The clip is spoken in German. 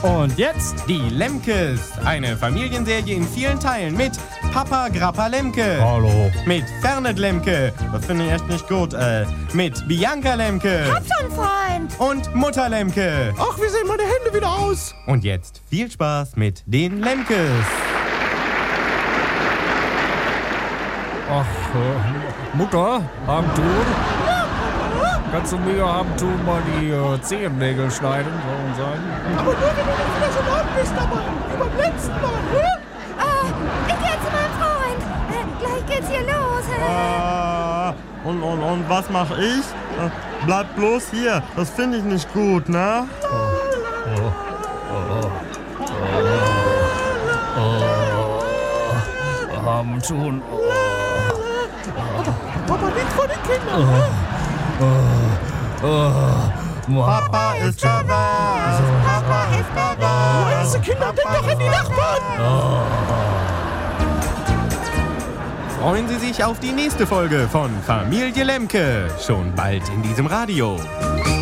Und jetzt Die Lemkes, eine Familienserie in vielen Teilen mit Papa Grappa Lemke. Hallo. Mit Fernet Lemke, das finde ich echt nicht gut. Mit Bianca Lemke. Hab schon, Freund. Und Mutter Lemke. Ach, wie sehen meine Hände wieder aus? Und jetzt viel Spaß mit den Lemkes. Ach, Mutter, Abendtun? Kannst du mir Abendtun mal die Zehennägel schneiden, soll man sagen? Aber nur, wenn du nicht wieder so laut bist, aber wie beim letzten Mal, ne? Ich geh zu meinem Freund. Gleich geht's hier los. Und was mach ich? Bleib bloß hier, das finde ich nicht gut, ne? Abendtun. Papa, nichts vor den Kindern, ne? Papa ist pervers! Papa ist pervers! Diese Kinder, denk doch an die Nachbarn! Freuen Sie sich auf die nächste Folge von Familie Lemke. Schon bald in diesem Radio.